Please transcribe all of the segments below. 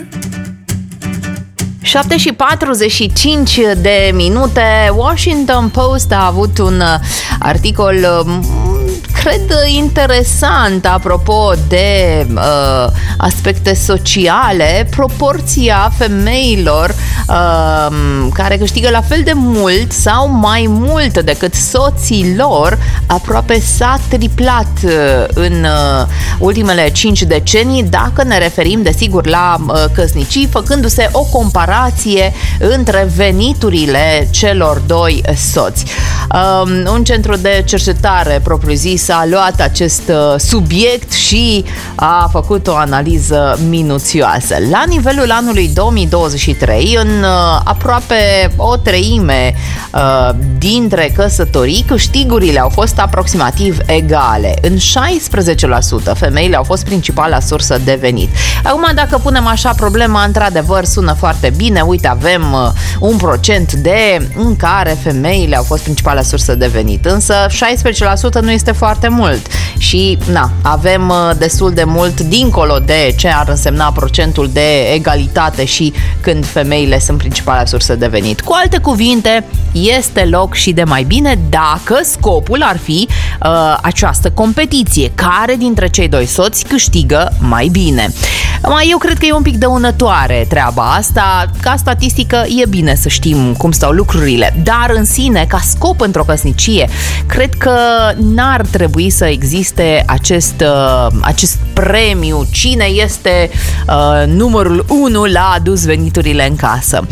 7:45. Washington Post a avut un articol, cred, interesant apropo de aspecte sociale. Proporția femeilor care câștigă la fel de mult sau mai mult decât soții lor aproape s-a triplat în ultimele 5 decenii, dacă ne referim desigur la căsnicii, făcându-se o comparație între veniturile celor doi soți. Un centru de cercetare propriu-zis a luat acest subiect și a făcut o analiză minuțioasă. La nivelul anului 2023, în aproape o treime dintre căsătorii, câștigurile au fost aproximativ egale. În 16% femeile au fost principala sursă de venit. Acum, dacă punem așa problema, într-adevăr sună foarte bine. Uite, avem un procent în care femeile au fost principala sursă de venit, însă 16% nu este foarte mult și avem destul de mult dincolo de ce ar însemna procentul de egalitate și când femeile sunt principala sursă de venit. Cu alte cuvinte, este loc și de mai bine dacă scopul ar fi această competiție. Care dintre cei doi soți câștigă mai bine? Eu cred că e un pic dăunătoare treaba asta. Ca statistică e bine să știm cum stau lucrurile, dar în sine, ca scop într-o căsnicie, cred că n-ar trebui să existe acest premiu. Cine este numărul 1 la adus veniturile în casă?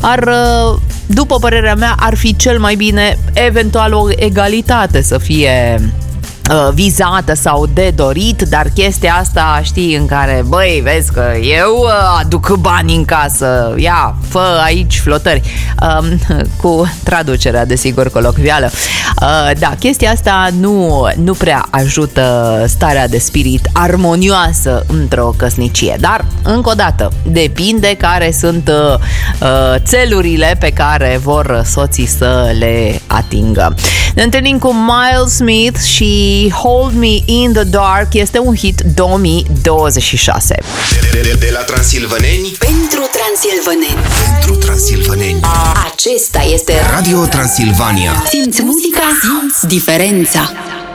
După părerea mea, ar fi cel mai bine eventual o egalitate să fie vizată sau de dorit, dar chestia asta, știi, în care, băi, vezi că eu aduc bani în casă, ia, fă aici flotări, cu traducerea, desigur, colocvială. Da, chestia asta nu prea ajută starea de spirit armonioasă într-o căsnicie, dar, încă o dată, depinde care sunt țelurile pe care vor soții să le atingă. Ne întâlnim cu Miles Smith și Hold Me in the Dark, este un hit 2026. De la transilvaneni pentru transilvaneni. Pentru transilvaneni. Acesta este Radio Transilvania. Simți muzica, simți diferența.